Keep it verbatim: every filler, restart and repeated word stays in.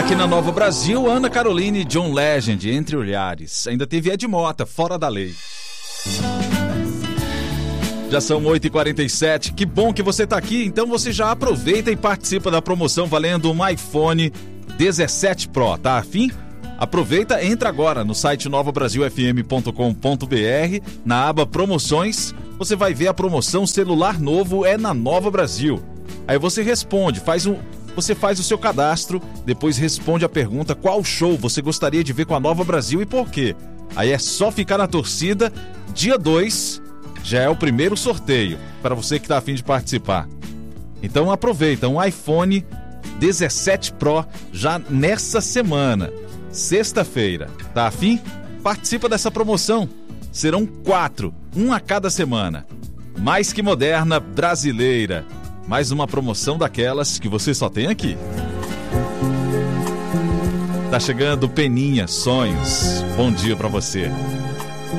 Aqui na Nova Brasil, Ana Caroline e John Legend, Entre Olhares. Ainda teve Ed Mota, Fora da Lei. Já são oito e quarenta e sete, que bom que você está aqui, então você já aproveita e participa da promoção valendo um iPhone dezessete Pro, tá afim? Aproveita, entra agora no site nova brasil f m ponto com ponto b r, na aba promoções, você vai ver a promoção celular novo é na Nova Brasil. Aí você responde, faz um, você faz o seu cadastro, depois responde a pergunta qual show você gostaria de ver com a Nova Brasil e por quê. Aí é só ficar na torcida, dia dois... já é o primeiro sorteio para você que está a fim de participar. Então aproveita, um iPhone dezessete Pro já nessa semana, sexta-feira. Tá a fim? Participa dessa promoção. Serão quatro, um a cada semana. Mais que moderna, brasileira. Mais uma promoção daquelas que você só tem aqui. Tá chegando Peninha Sonhos. Bom dia para você.